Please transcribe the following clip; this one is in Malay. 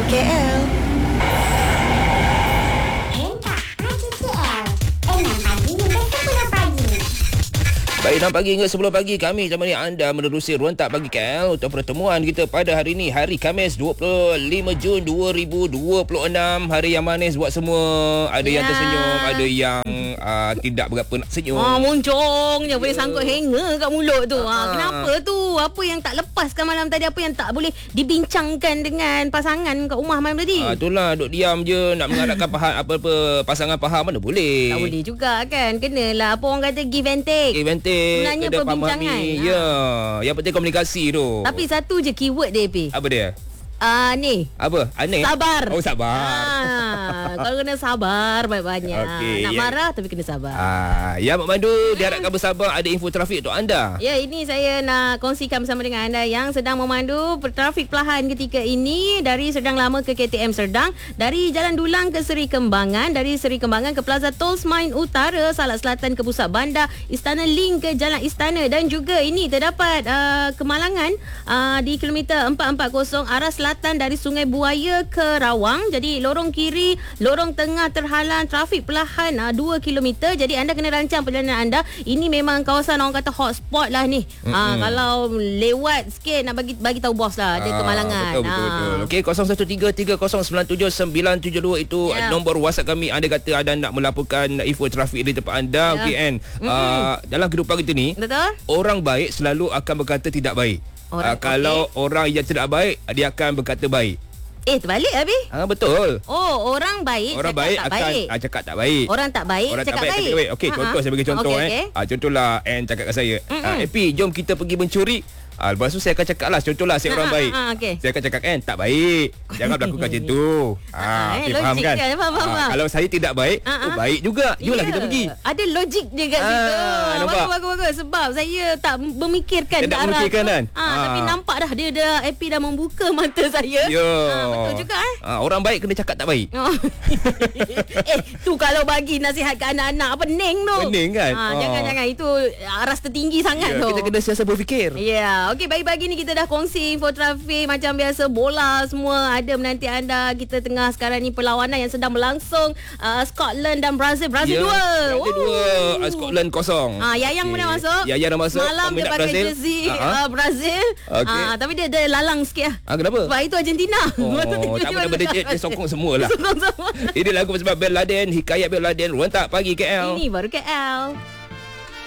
KL. Baik, 6 pagi hingga 10 pagi kami temani anda menerusi Ruantak Pagi KL untuk pertemuan kita pada hari ini, hari Khamis 25 Jun 2026. Hari yang manis buat semua. Ada yang tersenyum, ada yang tidak berapa nak senyum. Moncong je boleh sangkut hanger kat mulut tu. Kenapa tu? Apa yang tak lepaskan malam tadi? Apa yang tak boleh dibincangkan dengan pasangan kat rumah malam tadi? Itulah, duk diam je nak mengharapkan apa-apa pasangan faham mana boleh. Tak boleh juga kan. Kenalah apa orang kata give and take. Give and take. Sebenarnya perbincangan. Ya, yang penting komunikasi tu. Tapi satu je keyword dia, Pi. Apa dia? Ni. Apa? Aneh? Sabar. Oh, sabar. Kalau kena sabar banyak-banyak. Okey, Nak ya. marah tapi kena sabar. Ya, Mak Mandu, diharapkan bersabar. Ada info trafik untuk anda. Ya, ini saya nak kongsikan bersama dengan anda yang sedang memandu trafik perlahan ketika ini dari Serdang Lama ke KTM Serdang, dari Jalan Dulang ke Seri Kembangan, dari Seri Kembangan ke Plaza Tol Semain Utara, Salak Selatan ke Pusat Bandar, Istana Link ke Jalan Istana, dan juga ini terdapat kemalangan di kilometer 440 arah selatan dari Sungai Buaya ke Rawang. Jadi lorong kiri, lorong tengah terhalang, trafik perlahan 2 km. Jadi anda kena rancang perjalanan anda. Ini memang kawasan orang kata hotspot lah ni. Kalau lewat sikit nak bagi tahu bos lah ada kemalangan. Betul. Okey, 0173309792 itu nombor WhatsApp kami. Anda kata anda nak melaporkan info trafik di tempat anda. Okey kan. Dalam kehidupan kita ni, Betul? orang baik selalu akan berkata tidak baik. Kalau orang yang tidak baik, dia akan berkata baik. Terbalik habis. Betul. Oh, orang baik Orang cakap baik tak akan baik. Cakap tak baik. Orang tak baik Orang cakap tak baik. cakap baik. Okey, contoh saya bagi contoh Okay. Contohlah Anne cakap kat saya, Epi, jom kita pergi mencuri. Lepas tu saya akan cakap lah, contohlah saya orang baik. Okay. Saya akan cakap, kan, tak baik. Jangan berlakukan macam tu. Okay, faham logik kan? dia, faham. Kalau saya tidak baik, baik juga. Jomlah kita pergi. Ada logik dia kat situ. Nampak? Bagus. Sebab saya tak memikirkan Saya tak ke arah memikirkan tu. kan? Tapi nampak dah dia Epi dah membuka mata saya. Ya. Betul juga Orang baik kena cakap tak baik. Tu kalau bagi nasihat ke anak-anak pening tu. Pening kan? Jangan itu aras tertinggi sangat tu. Kita kena siasat berfikir. Okey, pagi-pagi ni kita dah kongsi info trafik macam biasa, bola semua ada menanti anda. Kita tengah sekarang ni perlawanan yang sedang berlangsung, Scotland dan Brazil 2. Brazil 2, Scotland 0. Yayang pun dah masuk. Yayang dah masuk. Malam dia pakai jersey Brazil. Tapi dia ada lalang sikit. Kenapa? Sebab itu Argentina. Tak apa, dia sokong semua lah. Ini lagu sebab Bin Laden, hikayat Bin Laden, Ruantak Pagi KL. Ini baru KL.